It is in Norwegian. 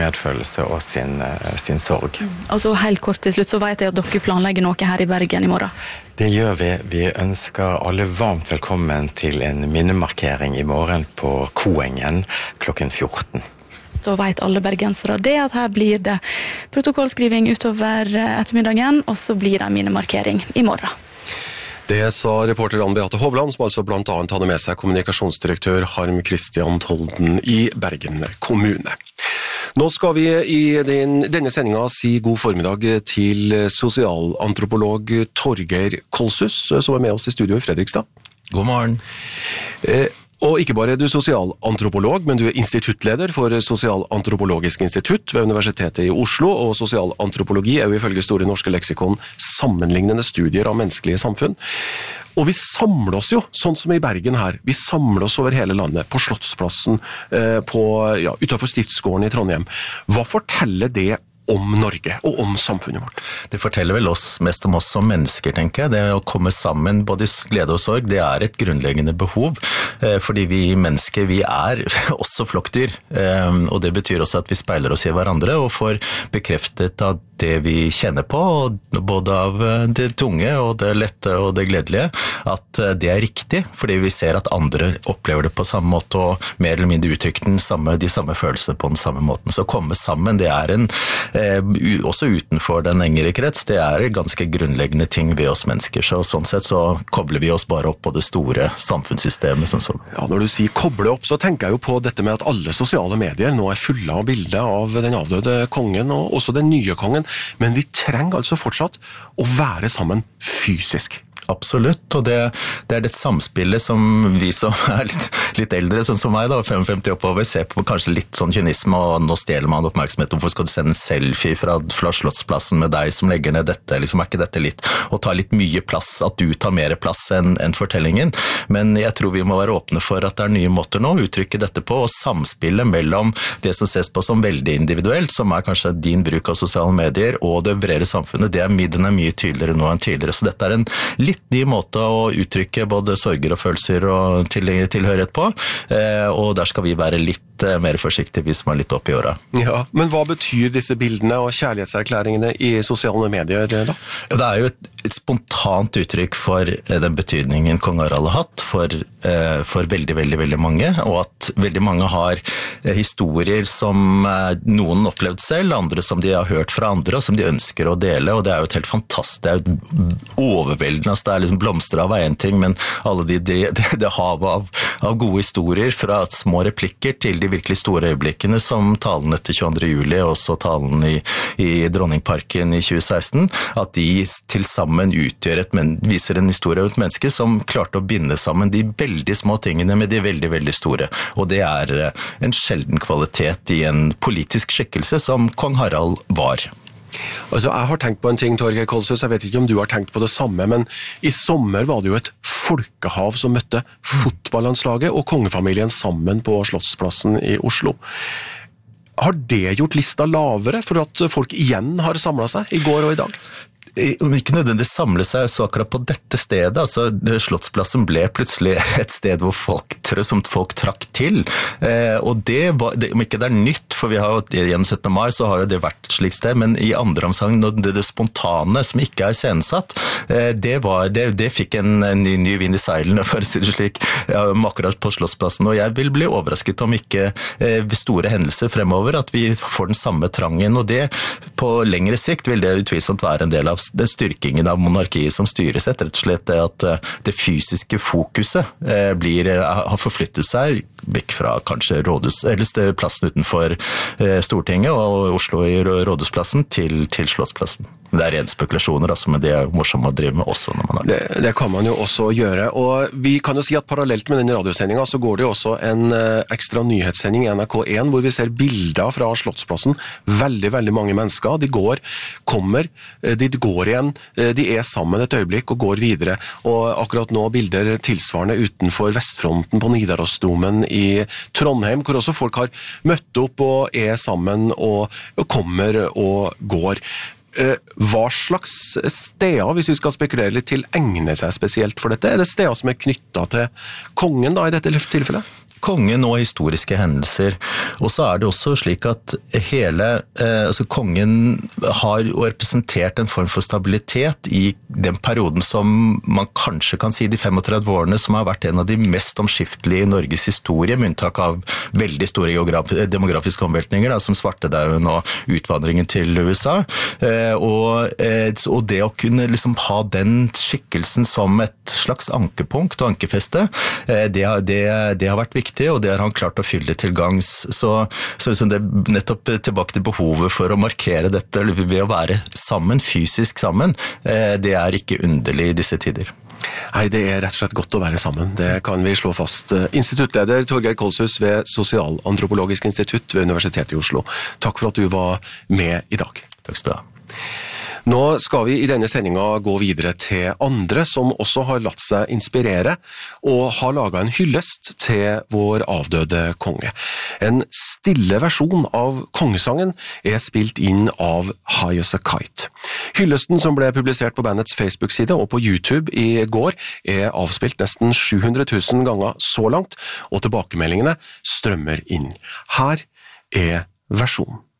medfølelse og sin sorg. Og så helt kort til slutt, så vet jeg at dere planlegger noe her i Bergen i morgen. Det gjør vi. Vi ønsker alle varmt velkommen til en minnemarkering i morgen på Koengen klokken 14. Da vet alle bergensere det, at her blir det protokollskriving utover ettermiddagen, og så blir det minnemarkering i morgen. Det sa reporter Ann Beate Hovland, som altså blant annet hadde med seg kommunikasjonsdirektør Harm Christian Tolden i Bergen kommune. Nå skal vi i denne sendingen si god formiddag til sosialantropolog Torgeir Kolshus, som er med oss i studio i Fredrikstad. God morgen. Og ikke bare er du sosialantropolog, men du er instituttleder for Sosialantropologisk institutt ved Universitetet i Oslo, og sosialantropologi er jo ifølge Store norske leksikon sammenlignende studier av menneskelige samfunn. Og vi samler oss jo, sånn som i Bergen her, vi samler oss over hele landet, på Slottsplassen, utenfor Stiftsgården i Trondheim. Hva forteller det om Norge og om samfunnet vårt? Det forteller vel mest om oss som mennesker, tenker jeg. Det å komme sammen, både i glede og sorg, det er et grunnleggende behov, fordi vi mennesker, vi er også flokkdyr, og det betyr også at vi speiler oss i hverandre og får bekreftet at det vi kjenner på, både av det tunge og det lette og det gledelige, at det er riktig, fordi vi ser at andre opplever det på samme måte og mer eller mindre uttrykker de samme følelsene på den samme måten. Så å komme sammen, det er også utenfor den engere krets, det er ganske grunnleggende ting ved oss mennesker, så sånn sett så kobler vi oss bare opp på det store samfunnssystemet som sånn. Ja, når du sier koble opp, så tenker jeg jo på dette med at alle sosiale medier nå er fulle av bilder av den avdøde kongen, og også den nye kongen, men vi trenger altså fortsatt å være sammen fysisk. Absolutt, og det er det samspillet som vi som er litt eldre, sånn som meg da, 55 oppover, ser på kanskje litt sånn kynisme, og nå stjeler man oppmerksomhet. Hvorfor skal du sende en selfie fra Slottsplassen med deg som legger ned dette? Liksom er ikke dette litt, og tar litt mye plass, at du tar mer plass enn fortellingen? Men jeg tror vi må være åpne for at det er nye måter nå å uttrykke dette på, og samspillet mellom det som ses på som veldig individuelt, som er kanskje din bruk av sosiale medier, og det bredere samfunnet, den er mye tydeligere nå enn tidligere. Så dette er en litt ny måte å uttrykke både sorger og følelser og tilhørighet på, og der skal vi være litt mer forsiktige hvis man er litt opp i året. Ja, men hva betyr disse bildene og kjærlighetserklæringene i sosiale medier da? Ja, det er jo et spontant uttrykk for den betydningen kong Harald har hatt for veldig, veldig, veldig mange, og at veldig mange har historier som noen opplevd selv, andre som de har hørt fra andre, og som de ønsker å dele, og det er jo et helt fantastisk, det er jo overveldende, det er liksom blomster av en ting, men alle det havet av gode historier, fra små replikker til de virkelig store øyeblikkene, som talen etter 22. juli, og også talen i Dronningparken i 2016, at de til sammen viser en historie av et menneske som klarte å binde sammen de veldig små tingene med de veldig, veldig store. Og det er en sjelden kvalitet i en politisk skikkelse som kong Harald var. Altså, jeg har tenkt på en ting, Torgeir Kolshus, jeg vet ikke om du har tenkt på det samme, men i sommer var det jo et folkehav som møtte fotballandslaget og kongefamilien sammen på Slottsplassen i Oslo. Har det gjort lista lavere for at folk igjen har samlet seg i går og i dag? Om ikke nødvendigvis samle seg så akkurat på dette stedet, altså Slottsplassen ble plutselig et sted hvor folk trakk til, og det var, om ikke det er nytt, for vi har jo gjennom 17. mai så har jo det vært et slikt sted, men i andre omsang, det spontane som ikke er iscenesatt, det fikk en ny vind i seilene, for å si det slik, akkurat på Slottsplassen, og jeg vil bli overrasket om ikke store hendelser fremover, at vi får den samme trangen, og det på lengre sikt vil det utvilsomt være en del av den styrkingen av monarkiet som styres etter, rett og slett det at det fysiske fokuset har forflyttet seg vekk fra kanskje plassen utenfor Stortinget og Oslo i Rådhusplassen til Slottsplassen. Det er rent spekulasjoner, altså, men det er morsomt å drive med også når man har det. Det kan man jo også gjøre, og vi kan jo si at parallelt med denne radiosendingen så går det jo også en ekstra nyhetssending i NRK1 hvor vi ser bilder fra Slottsplassen. Veldig, veldig mange mennesker. De går igjen, de er sammen et øyeblikk og går videre. Og akkurat nå bilder tilsvarende utenfor Vestfronten på Nidarosdomen i Trondheim, hvor også folk har møtt opp og er sammen og kommer og går. Hva slags steder, hvis vi skal spekulere litt til, egner seg spesielt for dette? Er det steder som er knyttet til kongen da, i dette tilfellet? kongen og historiske hendelser. Og så det også slik at kongen har representert en form for stabilitet i den perioden som man kanskje kan si de 35 årene som har vært en av de mest omskiftelige i Norges historie, med unntak av veldig store demografiske omveltninger, som svartedauden og utvandringen til USA. Og det å kunne liksom ha den skikkelsen som et slags ankepunkt og ankefeste, det har vært viktig, og det har han klart å fylle til gangs. Så liksom det nettopp tilbake til behovet for å markere dette ved å være sammen, fysisk sammen, det ikke underlig i disse tider. Nei, det rett og slett godt å være sammen. Det kan vi slå fast. Instituttleder Torgeir Kolshus ved Sosialantropologisk institutt ved Universitetet i Oslo. Takk for at du var med i dag. Takk skal du ha. Nå skal vi i denne sendinga gå videre til andre som også har latt seg inspirere og har laget en hyllest til vår avdøde konge. En stille versjon av kongesangen spilt inn av High as a Kite. Hyllesten som ble publisert på bandets Facebook-side og på YouTube i går avspilt nesten 700 000 ganger så langt, og tilbakemeldingene strømmer inn. Her versjonen.